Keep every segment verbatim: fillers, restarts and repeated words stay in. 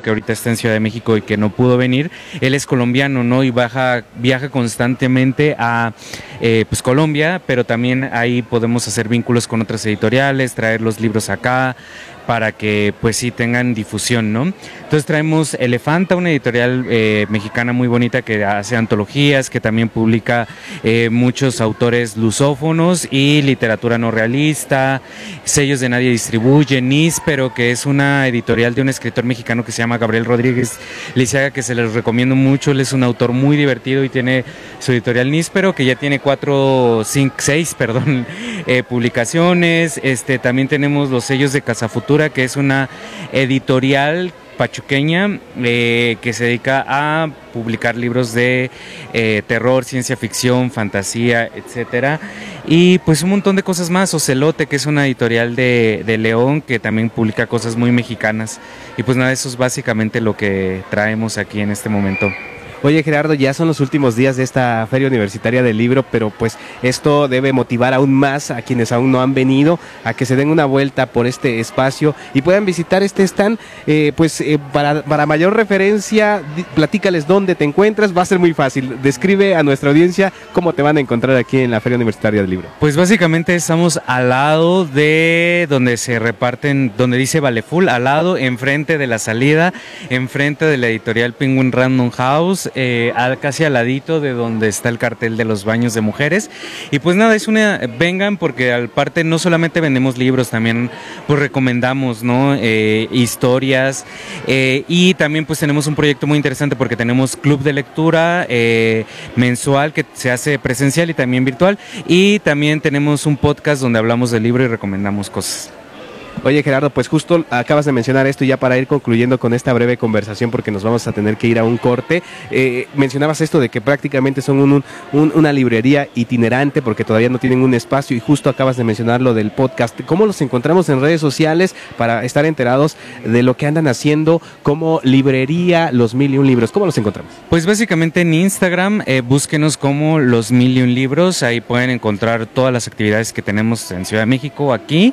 que ahorita está en Ciudad de México y que no pudo venir. Él es colombiano, ¿no? Y baja, viaja constantemente a eh, pues Colombia, pero también ahí podemos hacer vínculos con otras editoriales, traer los libros acá, para que pues sí tengan difusión, ¿no? Entonces traemos Elefanta, una editorial eh, mexicana muy bonita que hace antologías, que también publica eh, muchos autores lusófonos y literatura no realista, sellos de Nadie Distribuye, Níspero, que es una editorial de un escritor mexicano que se llama Gabriel Rodríguez Lisiaga, que se les recomiendo mucho. Él es un autor muy divertido y tiene su editorial Níspero, que ya tiene cuatro, cinco, seis, perdón, eh, publicaciones. Este, también tenemos los sellos de Casafutura, que es una editorial pachuqueña eh, que se dedica a publicar libros de eh, terror, ciencia ficción, fantasía, etcétera, y pues un montón de cosas más. Ocelote, que es una editorial de, de León, que también publica cosas muy mexicanas, y pues nada, eso es básicamente lo que traemos aquí en este momento. Oye, Gerardo, ya son los últimos días de esta Feria Universitaria del Libro, pero pues esto debe motivar aún más a quienes aún no han venido a que se den una vuelta por este espacio y puedan visitar este stand. Eh, pues eh, para, para mayor referencia, platícales dónde te encuentras, va a ser muy fácil. Describe a nuestra audiencia cómo te van a encontrar aquí en la Feria Universitaria del Libro. Pues básicamente estamos al lado de donde se reparten, donde dice Valeful, al lado, enfrente de la salida, enfrente de la editorial Penguin Random House, Eh, al, casi al ladito de donde está el cartel de los baños de mujeres. Y pues nada, es una, vengan, porque al parte no solamente vendemos libros, también pues recomendamos, ¿no? Eh, historias, eh, y también pues tenemos un proyecto muy interesante porque tenemos club de lectura eh, mensual que se hace presencial y también virtual, y también tenemos un podcast donde hablamos del libro y recomendamos cosas. Oye, Gerardo, pues justo acabas de mencionar esto, y ya para ir concluyendo con esta breve conversación, porque nos vamos a tener que ir a un corte, eh, mencionabas esto de que prácticamente son un, un, una librería itinerante porque todavía no tienen un espacio, y justo acabas de mencionar lo del podcast. ¿Cómo los encontramos en redes sociales para estar enterados de lo que andan haciendo como librería Los Mil y Un Libros? ¿Cómo los encontramos? Pues básicamente en Instagram, eh, búsquenos como Los Mil y Un Libros, ahí pueden encontrar todas las actividades que tenemos en Ciudad de México, aquí,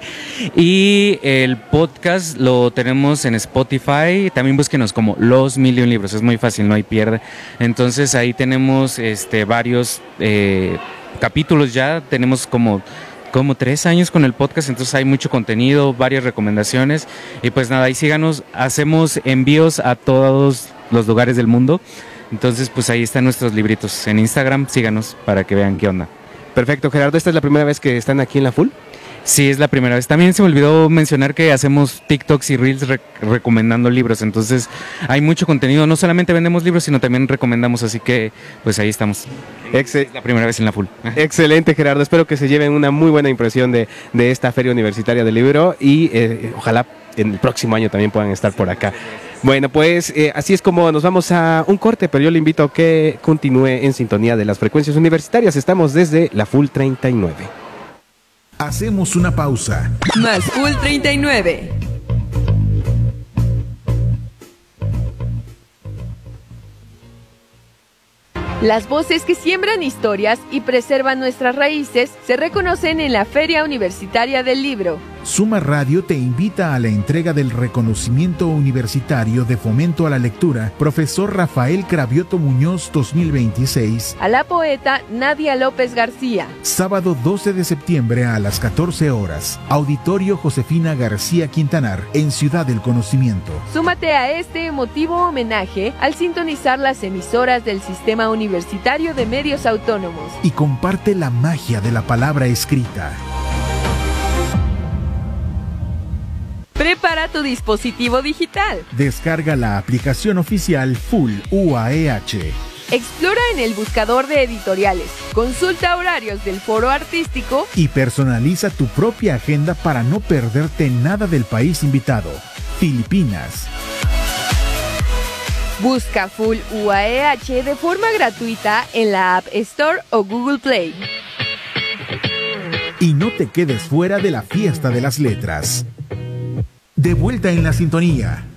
y el podcast lo tenemos en Spotify. También búsquenos como Los Mil y Un Libros, es muy fácil, no hay pierde. Entonces ahí tenemos este varios eh, capítulos ya, tenemos como como tres años con el podcast, entonces hay mucho contenido, varias recomendaciones, y pues nada, ahí síganos, hacemos envíos a todos los lugares del mundo, entonces pues ahí están nuestros libritos en Instagram, síganos para que vean qué onda. Perfecto, Gerardo, ¿esta es la primera vez que están aquí en la Full? Sí, es la primera vez. También se me olvidó mencionar que hacemos TikToks y Reels rec recomendando libros, entonces hay mucho contenido, no solamente vendemos libros, sino también recomendamos, así que pues ahí estamos. Excel es la primera vez en la Full. Excelente, Gerardo, espero que se lleven una muy buena impresión de, de esta Feria Universitaria del Libro, y eh, ojalá en el próximo año también puedan estar por acá. Bueno, pues eh, así es como nos vamos a un corte, pero yo le invito a que continúe en sintonía de las frecuencias universitarias. Estamos desde la Full treinta y nueve. Hacemos una pausa. Más Full treinta y nueve. Las voces que siembran historias y preservan nuestras raíces se reconocen en la Feria Universitaria del Libro. Suma Radio te invita a la entrega del reconocimiento universitario de fomento a la lectura Profesor Rafael Cravioto Muñoz dos mil veintiséis a la poeta Nadia López García. Sábado doce de septiembre a las catorce horas. Auditorio Josefina García Quintanar, en Ciudad del Conocimiento. Súmate a este emotivo homenaje al sintonizar las emisoras del Sistema Universitario de Medios Autónomos. Y comparte la magia de la palabra escrita. Prepara tu dispositivo digital. Descarga la aplicación oficial Full U A E H. Explora en el buscador de editoriales, consulta horarios del foro artístico y personaliza tu propia agenda para no perderte nada del país invitado, Filipinas. Busca Full U A E H de forma gratuita en la App Store o Google Play. Y no te quedes fuera de la fiesta de las letras. De vuelta en la sintonía.